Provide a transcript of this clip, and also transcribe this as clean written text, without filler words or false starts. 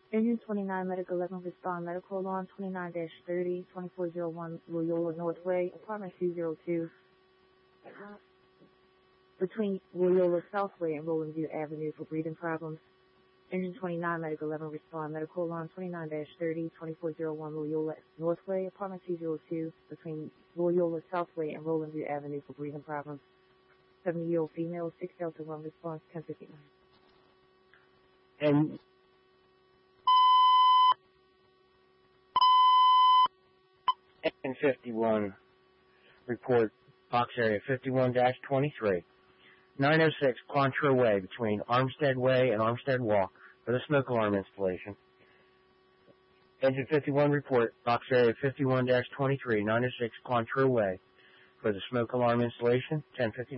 Engine 29, Medical 11, respond. Medical alarm 29-30, 2401 Loyola Northway, apartment 202, between Loyola Southway and Roland View Avenue for breathing problems. Engine 29, Medical 11, respond. Medical alarm 29-30, 2401 Loyola Northway, apartment 202, between Loyola Southway and Roland View Avenue for breathing problems. 70-year-old female, 6 Delta 1, response 1059. And N51 report, box area 51-23, 906 Quantrill Way between Armstead Way and Armstead Walk for the smoke alarm installation. Engine 51 report, box area 51-23, 906 Quantrill Way for the smoke alarm installation, 1059.